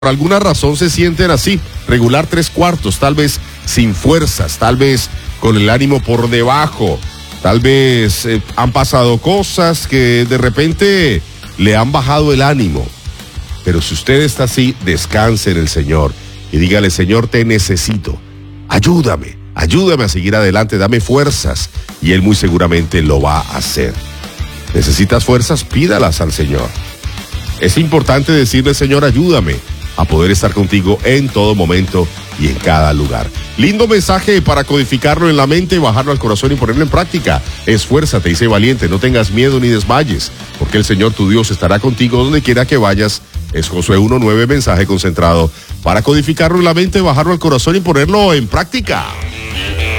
por alguna razón se sienten así, regular 3/4, tal vez sin fuerzas, tal vez con el ánimo por debajo, tal vez han pasado cosas que de repente le han bajado el ánimo. Pero si usted está así, descanse en el Señor y dígale: Señor, te necesito, ayúdame a seguir adelante, dame fuerzas, y Él muy seguramente lo va a hacer. ¿Necesitas fuerzas? Pídalas al Señor. Es importante decirle: Señor, ayúdame a poder estar contigo en todo momento y en cada lugar. Lindo mensaje para codificarlo en la mente, bajarlo al corazón y ponerlo en práctica. Esfuérzate y sé valiente, no tengas miedo ni desmayes, porque el Señor tu Dios estará contigo donde quiera que vayas. Es Josué 1:9, mensaje concentrado para codificarlo en la mente, bajarlo al corazón y ponerlo en práctica.